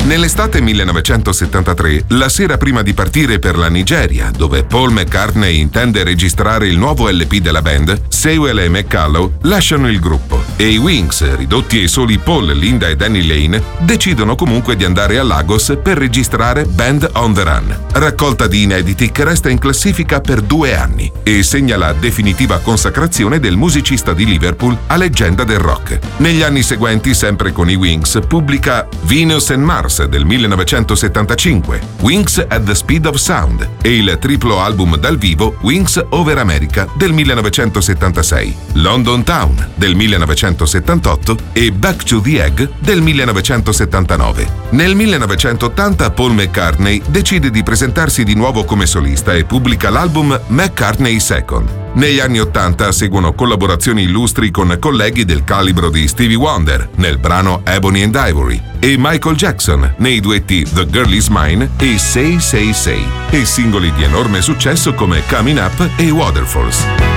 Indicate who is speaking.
Speaker 1: Nell'estate 1973, la sera prima di partire per la Nigeria, dove Paul McCartney intende registrare il nuovo LP della band, Sewell e McCullough lasciano il gruppo e i Wings, ridotti ai soli Paul, Linda e Danny Lane, decidono comunque di andare a Lagos per registrare Band on the Run, raccolta di inediti che resta in classifica per 2 anni e segna la definitiva consacrazione del musicista di Liverpool a leggenda del rock. Negli anni seguenti, sempre con i Wings, pubblica Venus and Mars del 1975, Wings at the Speed of Sound e il triplo album dal vivo Wings Over America del 1976, London Town del 1978 e Back to the Egg del 1979. Nel 1980 Paul McCartney decide di presentarsi di nuovo come solista e pubblica l'album McCartney Second. Negli anni 80 seguono collaborazioni illustri con colleghi del calibro di Stevie Wonder nel brano Ebony and Ivory e Michael Jackson nei duetti The Girl Is Mine e Say Say Say e singoli di enorme successo come Coming Up e Waterfalls.